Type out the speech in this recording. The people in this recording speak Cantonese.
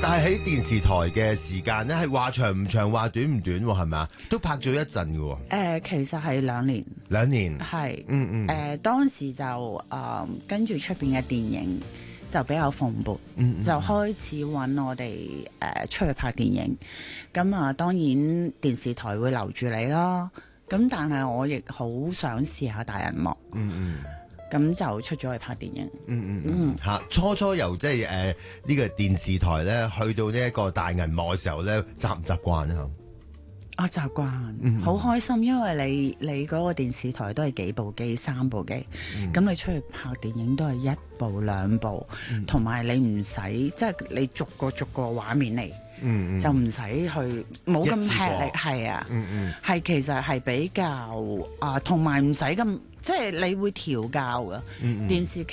但係喺電視台嘅時間咧，係話長唔長，話短唔短，係咪啊？都拍咗一陣嘅。 其實係2年。 2年。 係。當時就跟住出邊嘅電影就比較蓬勃，就開始揾我哋出去拍電影。咁啊，當然電視台會留住你啦。咁但係我亦好想試下大銀幕。咁就出咗去拍電影。 初由即係呢個電視台咧，去到呢一個大銀幕嘅時候咧，習唔習慣啊？ 我習慣，好開心，因為你嗰個電視台都係幾部機、3部機，咁你出去拍電影都係1部2部，同埋你唔使即係你逐個畫面嚟，就唔使去冇咁吃力，係啊，係其實係比較同埋唔使咁即係你會調校㗎電視劇。